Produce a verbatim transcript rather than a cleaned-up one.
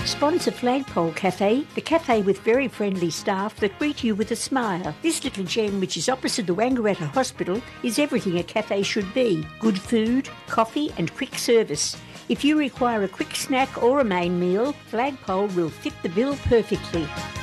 Sponsor Flagpole Cafe, the cafe with very friendly staff that greet you with a smile. This little gem, which is opposite the Wangaratta Hospital, is everything a cafe should be. Good food, coffee and quick service. If you require a quick snack or a main meal, Flagpole will fit the bill perfectly.